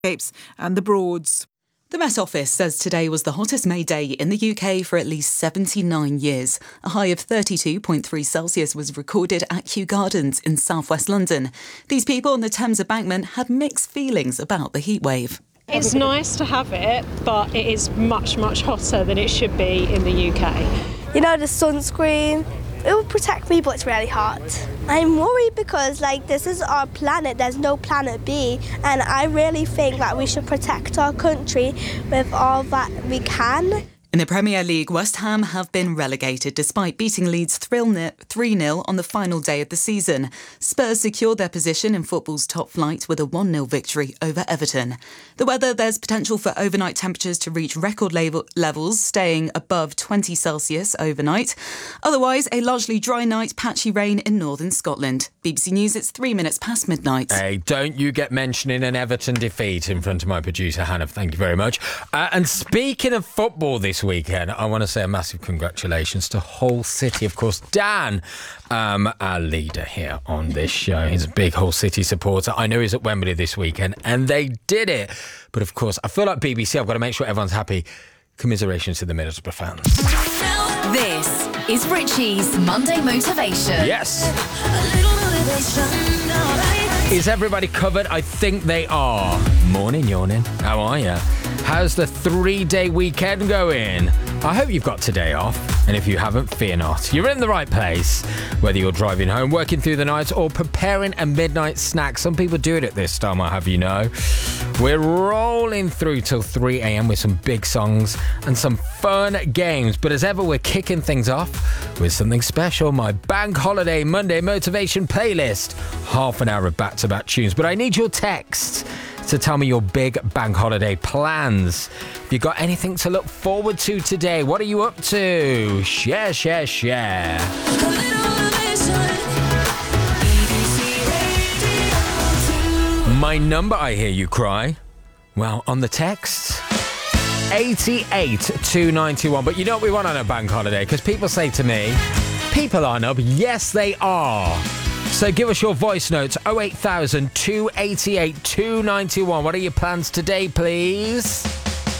and the Broads. The Met Office says today was the hottest May day in the UK for at least 79 years. A high of 32.3 Celsius was recorded at Kew Gardens in southwest London. These people on the Thames Embankment had mixed feelings about the heatwave. It's nice to have it, but it is much, much hotter than it should be in the UK. You know, the sunscreen, it will protect me, but it's really hot. I'm worried because, this is our planet, there's no planet B, and I really think that we should protect our country with all that we can. In the Premier League, West Ham have been relegated despite beating Leeds 3-0 on the final day of the season. Spurs secured their position in football's top flight with a 1-0 victory over Everton. The weather, there's potential for overnight temperatures to reach record levels, staying above 20 Celsius overnight. Otherwise, a largely dry night, patchy rain in northern Scotland. BBC News, it's 3 minutes past midnight. Hey, don't you get mentioning an Everton defeat in front of my producer, Hannah. Thank you very much. And speaking of football this weekend, I want to say a massive congratulations to Hull City. Of course, Dan, our leader here on this show, he's a big Hull City supporter. I know he's at Wembley this weekend, and they did it. But of course, I feel like BBC, I've got to make sure everyone's happy. Commiserations to the Middlesbrough fans. This is Richie's Monday Motivation. Yes. Is everybody covered? I think they are. Morning, yawning. How are you? How's the 3-day weekend going? I hope you've got today off. And if you haven't, fear not. You're in the right place. Whether you're driving home, working through the night, or preparing a midnight snack. Some people do it at this time, I'll have you know. We're rolling through till 3 a.m. with some big songs and some fun games. But as ever, we're kicking things off with something special. My Bank Holiday Monday Motivation playlist. Half an hour of back-to-back tunes. But I need your text to tell me your big bank holiday plans. If you got anything to look forward to today, what are you up to? Share. My number, I hear you cry. Well, on the text, 88-291. But you know what we want on a bank holiday? Because people say to me, people aren't up. Yes, they are. So give us your voice notes, 08000 288 291. What are your plans today, please?